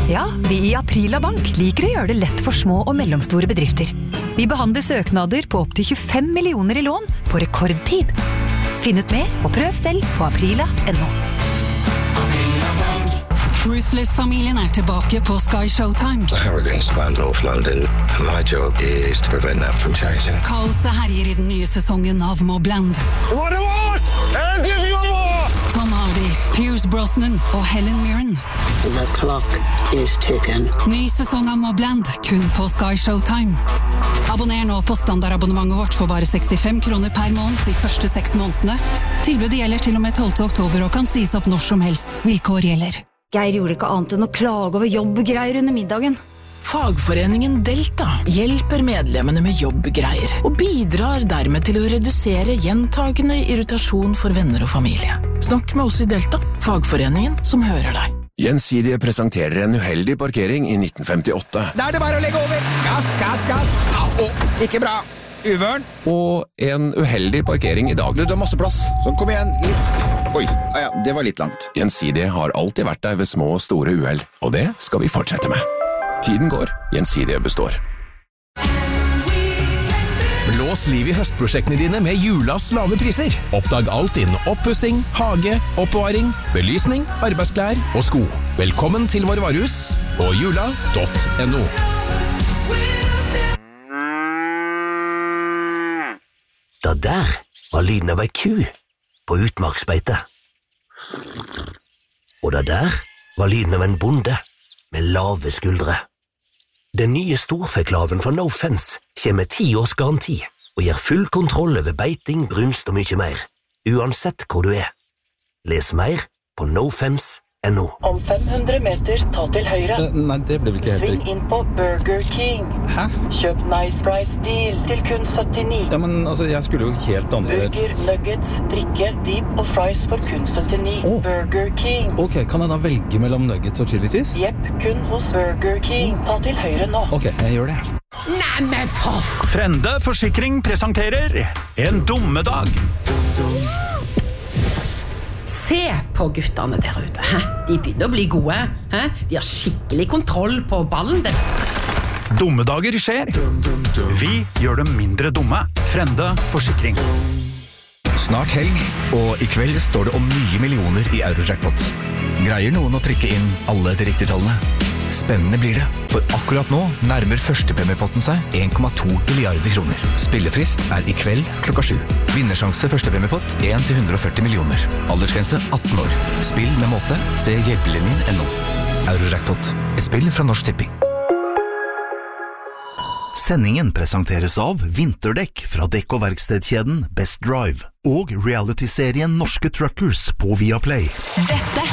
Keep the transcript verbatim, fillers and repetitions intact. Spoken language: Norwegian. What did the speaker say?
Ja, vi i Aprila Bank liker å gjøre det lett for små og mellomstore bedrifter. Vi behandler søknader på opp til tjuefem millioner i lån på rekordtid. Finn ut mer og prøv selv på aprila punktum no. Ruthless-familien er tilbake på Sky Showtime. The hurricanes by North London, and my job is to prevent that from changing. Kaoset herjer i den nye sesongen av Mobland. What do you want? I'll give you more! Tom Hardy, Pierce Brosnan og Helen Mirren. The clock is ticking. Ny sesong av Mobland, kun på Sky Showtime. Abonner nå på standardabonnementet vårt for bare sekstifem kroner per måned de første seks månedene. Tilbudet gjelder til og med tolvte oktober og kan sies opp når som helst. Vilkår gjelder. Geir gjorde ikke annet enn å klage over jobbgreier under middagen. Fagforeningen Delta hjelper medlemmene med jobbgreier og bidrar dermed til å redusere gjentagende irritasjon for venner og familie. Snakk med oss i Delta, fagforeningen som hører deg. Gjensidige presenterer en uheldig parkering i nitten femtiåtte. Da er det bare å legge over. Gass, gass, gass. Au, ikke bra. Uvørn. Og en uheldig parkering i dag. Du, det er masse plass. Så kom igjen. Litt. Oi, ah ja, det var litt langt. Gjensidige har alltid vært der ved små og store uheld, og det skal vi fortsette med. Tiden går, Gjensidige består. Blås liv i høstprosjektene dine med Julas lave priser. Oppdag alt innen oppussing, hage, oppbevaring, belysning, arbeidsklær og sko. Velkommen til vår varehus på jula punktum no. Da der var lyden av ei ku på utmarksbeite. Og da der var lyden av en bonde med lave skuldre. Den nye storfeklaven fra No Fence kommer med ti års garanti og gir full kontroll over beiting, brunst og mye mer, uansett hvor du er. Les mer på no fence punktum no. Om fem hundre meter, ta til høyre. Uh, nei, det ble vel ikke helt Sving inn på Burger King. Hæ? Kjøp Nice Price Deal til kun syttini. Ja, men altså, jeg skulle jo helt andre... Burger, nuggets, drikke, deep og fries for kun syttini. Oh. Burger King. Ok, kan jeg da velge mellom nuggets og chili cheese? Jepp, kun hos Burger King. Ta til høyre nå. Ok, jeg gjør det. Nei, men for... Frende Forsikring presenterer En dummedag. Se på guttene der ute. Hæ? De begynner å bli gode. Hæ? De har skikkelig kontroll på ballen. Dummedager skjer. Vi gjør dem mindre dumme. Frende Forsikring. Snart helg, og i kveld står det om nye millioner i Eurojackpot. Greier noen å prikke inn alle de riktige tallene? Spennende blir det, for akkurat nå nærmer førstepremiepotten seg en komma to milliarder kroner. Spillefrist er i kveld klokka sju. Vinnersjanse førstepremiepott en til hundre og førti millioner. Aldersgrense atten år. Spill med måte. Se hjelpelinjen punktum no. Eurojackpot. Et spill fra Norsk Tipping. Sendingen presenteres av Vinterdekk fra dekk- og verkstedkjeden Best Drive og reality-serien Norske Truckers på Viaplay. Dette